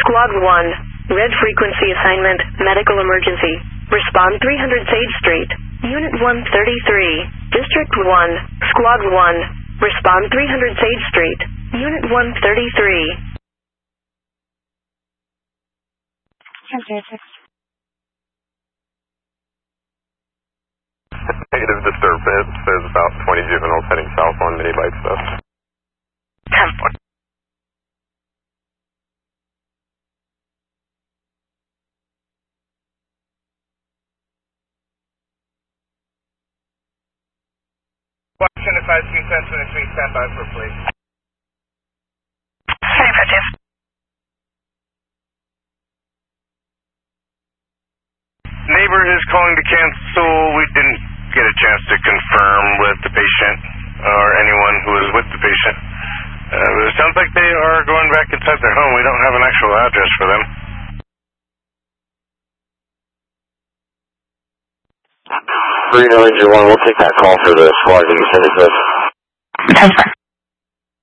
Squad 1, red frequency assignment, medical emergency. Respond 300 Sage Street, Unit 133, District 1, Squad 1. Respond 300 Sage Street, Unit 133. Negative disturbance. There's about 20 juveniles heading south on Mini Bite stuff. 10-4. Washington 53, 1023, stand by for police. Hey, Patrick. Neighbor is calling to cancel. We didn't get a chance to confirm with the patient or anyone who was with the patient. But it sounds like they are going back inside their home. We don't have an actual address for them. 3 Ranger 1, we'll take that call for the squad. Can you send it to us? 10-4.